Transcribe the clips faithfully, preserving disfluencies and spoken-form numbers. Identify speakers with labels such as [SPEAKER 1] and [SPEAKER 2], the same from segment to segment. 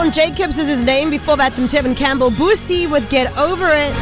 [SPEAKER 1] Sean Jacobs is his name. Before that, some Tevin Campbell. Boosie with Get Over It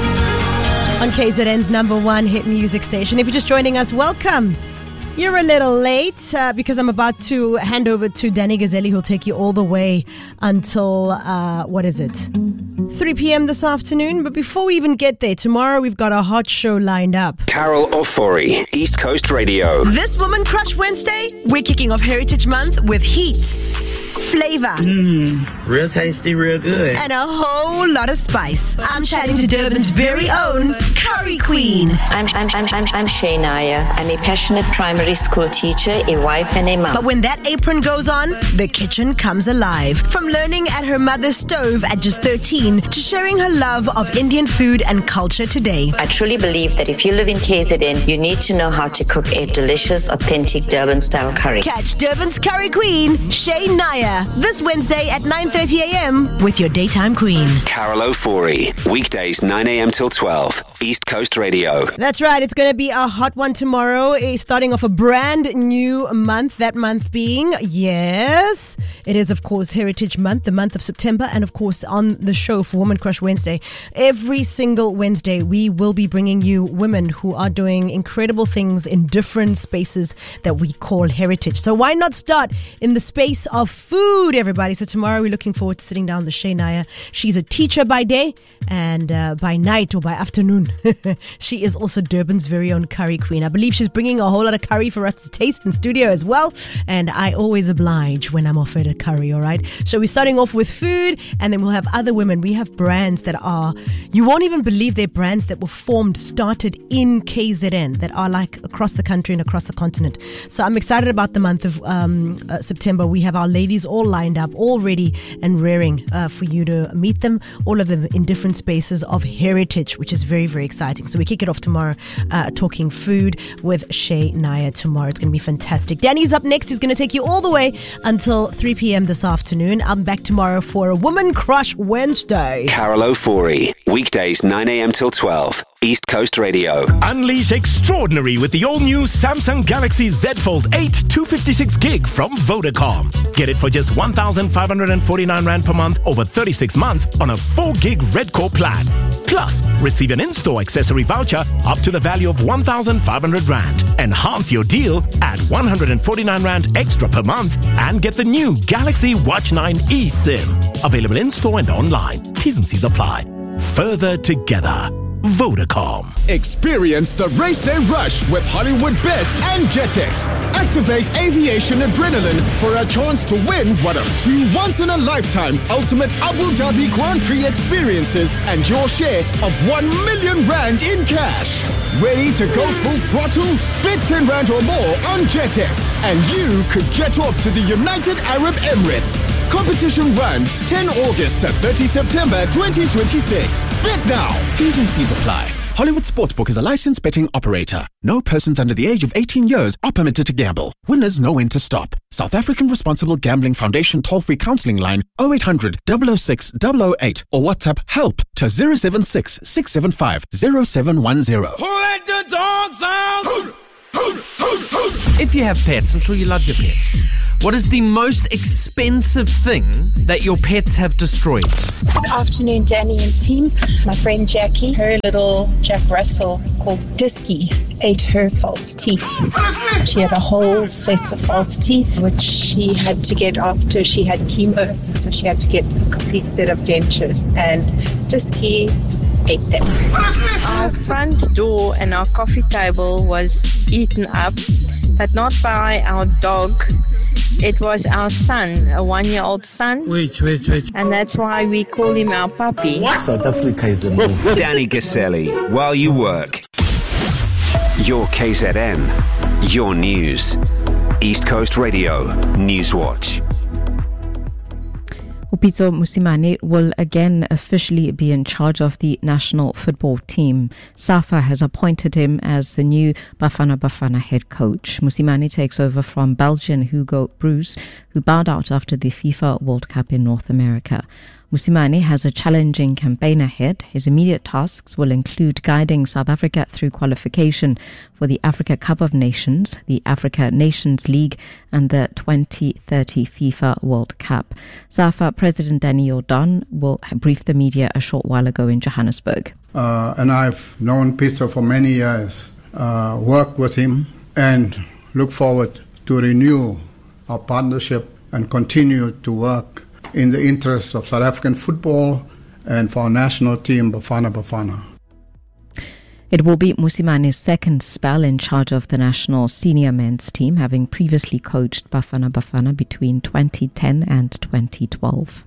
[SPEAKER 1] on K Z N's number one hit music station. If you're just joining us, welcome. You're a little late uh, because I'm about to hand over to Danny Gazzelli, who'll take you all the way until, uh, what is it, three p.m. this afternoon. But before we even get there, tomorrow we've got a hot show lined up.
[SPEAKER 2] Carol Ofori, East Coast Radio.
[SPEAKER 1] This Woman Crush Wednesday, we're kicking off Heritage Month with heat, flavor,
[SPEAKER 3] Mmm, real tasty, real good,
[SPEAKER 1] and a whole lot of spice. I'm chatting to Durban's very own Curry Queen.
[SPEAKER 4] I'm I'm I'm I'm, I'm Shay Naya. I'm a passionate primary school teacher, a wife, and a mom.
[SPEAKER 1] But when that apron goes on, the kitchen comes alive. From learning at her mother's stove at just thirteen to sharing her love of Indian food and culture today.
[SPEAKER 4] I truly believe that if you live in K Z N, you need to know how to cook a delicious, authentic Durban-style curry.
[SPEAKER 1] Catch Durban's Curry Queen, Shay Naya, this Wednesday at nine thirty a.m. with your daytime queen.
[SPEAKER 2] Carol Ofori, weekdays nine a.m. till twelve, East Coast Radio.
[SPEAKER 1] That's right, it's going to be a hot one tomorrow, eh, starting off a brand new month, that month being, yes, it is of course Heritage Month, the month of September, and of course on the show for Woman Crush Wednesday, every single Wednesday we will be bringing you women who are doing incredible things in different spaces that we call heritage. So why not start in the space of food, everybody? So tomorrow we're looking forward to sitting down with Shay Naya. She's a teacher by day, and uh, by night or by afternoon she is also Durban's very own curry queen. I believe she's bringing a whole lot of curry for us to taste in studio as well, and I always oblige when I'm offered a curry. All right, so we're starting off with food, and then we'll have other women. We have brands that are, you won't even believe they're brands that were formed, started in K Z N, that are like across the country and across the continent. So I'm excited about the month of um, uh, September. We have our ladies all lined up, all ready and raring uh, for you to meet them, all of them in different spaces of heritage, which is very, very exciting. So we kick it off tomorrow, uh, talking food with Shay Naya tomorrow. It's going to be fantastic. Danny's up next. He's going to take you all the way until three p.m. this afternoon. I'm back tomorrow for a Woman Crush Wednesday.
[SPEAKER 2] Carol Ofori, weekdays nine a.m. till twelve, East Coast Radio.
[SPEAKER 5] Unleash extraordinary with the all-new Samsung Galaxy Z Fold eight two fifty-six gig from Vodacom. Get it for just one thousand five hundred forty-nine rand per month over thirty-six months on a four gig Red Core plan. Plus, receive an in-store accessory voucher up to the value of one thousand five hundred rand. Enhance your deal at one hundred forty-nine rand extra per month and get the new Galaxy Watch nine eSIM. Available in-store and online. T's and C's apply. Further together. Vodacom.
[SPEAKER 6] Experience the race day rush with Hollywood Bets and Jetex. Activate aviation adrenaline for a chance to win one of two once-in-a-lifetime ultimate Abu Dhabi Grand Prix experiences and your share of one million rand in cash. Ready to go full throttle? Bet ten rand or more on Jetex and you could jet off to the United Arab Emirates. Competition runs tenth of August to thirtieth of September twenty twenty-six. Bet now. T's and C's apply. Hollywood Sportsbook is a licensed betting operator. No persons under the age of eighteen years are permitted to gamble. Winners know when to stop. South African Responsible Gambling Foundation toll-free counselling line oh eight hundred, double oh six, double oh eight or WhatsApp HELP to zero seven six, six seven five, zero seven one zero.
[SPEAKER 7] Who let the dogs out?
[SPEAKER 8] If you have pets, I'm sure you love your pets. What is the most expensive thing that your pets have destroyed?
[SPEAKER 9] Good afternoon, Danny and team. My friend Jackie, her little Jack Russell called Disky, ate her false teeth. She had a whole set of false teeth, which she had to get after she had chemo. So she had to get a complete set of dentures. And Disky ate them.
[SPEAKER 10] Our front door and our coffee table was eaten up, but not by our dog. It was our son, a one-year-old son.
[SPEAKER 3] Wait, wait, wait.
[SPEAKER 10] And that's why we call him our puppy.
[SPEAKER 2] South Africa is a Danny Gazzelli, while you work. Your K Z N, your news. East Coast Radio, Newswatch.
[SPEAKER 11] Upito Mosimane will again officially be in charge of the national football team. SAFA has appointed him as the new Bafana Bafana head coach. Mosimane takes over from Belgian Hugo Broos, who bowed out after the FIFA World Cup in North America. Mosimane has a challenging campaign ahead. His immediate tasks will include guiding South Africa through qualification for the Africa Cup of Nations, the Africa Nations League, and the twenty thirty FIFA World Cup. SAFA President Danny Jordaan will brief the media a short while ago in Johannesburg.
[SPEAKER 12] Uh, and I've known Peter for many years, uh, worked with him, and look forward to renew our partnership and continue to work in the interests of South African football and for our national team, Bafana Bafana.
[SPEAKER 11] It will be Mosimane's second spell in charge of the national senior men's team, having previously coached Bafana Bafana between twenty ten and twenty twelve.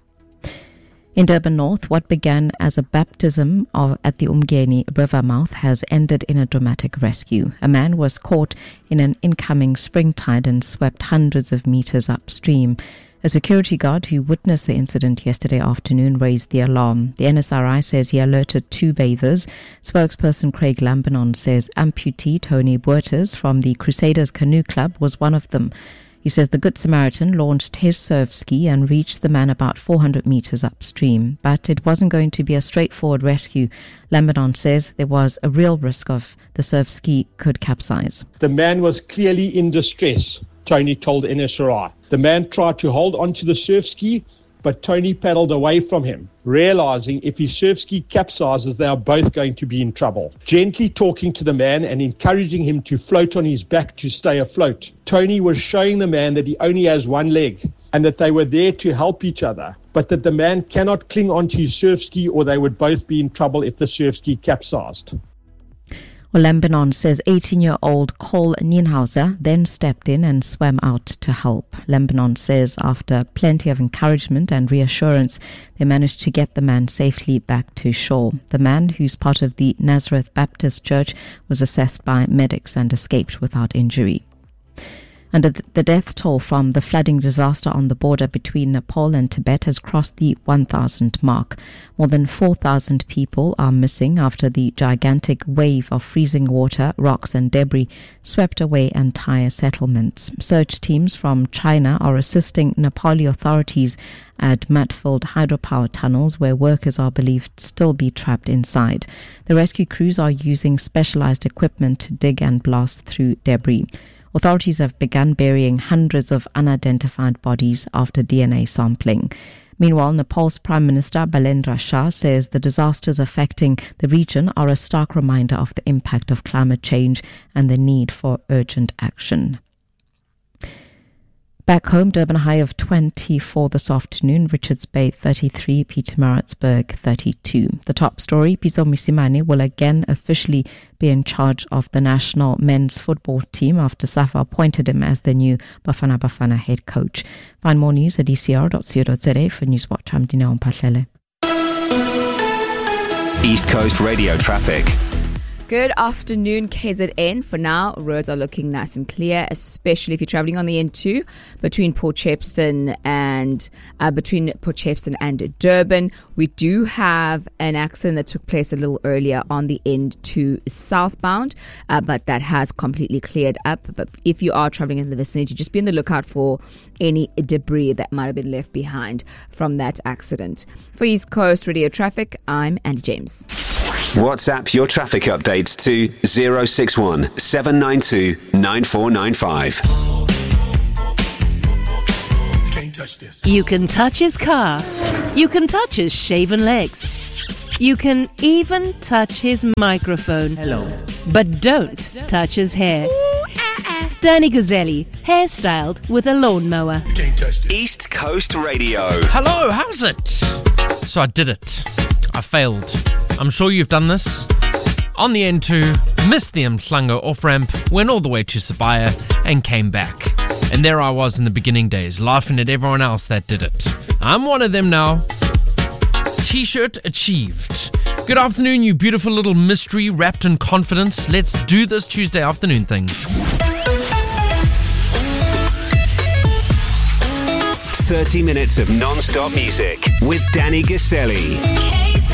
[SPEAKER 11] In Durban North, what began as a baptism of, at the Umgeni river mouth has ended in a dramatic rescue. A man was caught in an incoming spring tide and swept hundreds of meters upstream. A security guard who witnessed the incident yesterday afternoon raised the alarm. The N S R I says he alerted two bathers. Spokesperson Craig Lambinon says amputee Tony Buertes from the Crusaders Canoe Club was one of them. He says the Good Samaritan launched his surf ski and reached the man about four hundred meters upstream. But it wasn't going to be a straightforward rescue. Lambinon says there was a real risk of the surf ski could capsize.
[SPEAKER 13] The man was clearly in distress, Tony told N S R I. The man tried to hold onto the surf ski, but Tony paddled away from him, realizing if his surf ski capsizes, they are both going to be in trouble. Gently talking to the man and encouraging him to float on his back to stay afloat, Tony was showing the man that he only has one leg and that they were there to help each other, but that the man cannot cling onto his surf ski or they would both be in trouble if the surf ski capsized.
[SPEAKER 11] Well, Lambinon says eighteen-year-old Cole Nienhauser then stepped in and swam out to help. Lambinon says after plenty of encouragement and reassurance, they managed to get the man safely back to shore. The man, who's part of the Nazareth Baptist Church, was assessed by medics and escaped without injury. And the death toll from the flooding disaster on the border between Nepal and Tibet has crossed the one thousand mark. More than four thousand people are missing after the gigantic wave of freezing water, rocks and debris swept away entire settlements. Search teams from China are assisting Nepali authorities at mud-filled hydropower tunnels where workers are believed still be trapped inside. The rescue crews are using specialized equipment to dig and blast through debris. Authorities have begun burying hundreds of unidentified bodies after D N A sampling. Meanwhile, Nepal's Prime Minister Balendra Shah says the disasters affecting the region are a stark reminder of the impact of climate change and the need for urgent action. Back home, Durban high of twenty-four this afternoon, Richards Bay thirty-three, Pietermaritzburg thirty-two. The top story, Pitso Mosimane will again officially be in charge of the national men's football team after SAFA appointed him as the new Bafana Bafana head coach. Find more news at e c r dot co dot z a. For Newswatch, I'm Dineo Mpahlele.
[SPEAKER 2] East Coast Radio traffic.
[SPEAKER 14] Good afternoon, K Z N. For now, roads are looking nice and clear, especially if you're traveling on the N two between Port Shepstone and uh, between Port Shepstone and Durban. We do have an accident that took place a little earlier on the N two southbound, uh, but that has completely cleared up. But if you are traveling in the vicinity, just be on the lookout for any debris that might have been left behind from that accident. For East Coast Radio Traffic, I'm Andy James.
[SPEAKER 2] WhatsApp your traffic updates to zero six one seven nine two nine four nine five.
[SPEAKER 15] You can touch his car. You can touch his shaven legs. You can even touch his microphone. Hello. But don't touch his hair. Danny Gazzelli, hairstyled with a lawnmower.
[SPEAKER 2] East Coast Radio.
[SPEAKER 8] Hello, how's it? So I did it. I failed. I'm sure you've done this. On the N two, missed the Mhlango off-ramp, went all the way to Sibaya and came back. And there I was in the beginning days, laughing at everyone else that did it. I'm one of them now. T-shirt achieved. Good afternoon, you beautiful little mystery wrapped in confidence. Let's do this Tuesday afternoon thing.
[SPEAKER 2] thirty minutes of non-stop music with Danny Gazzelli.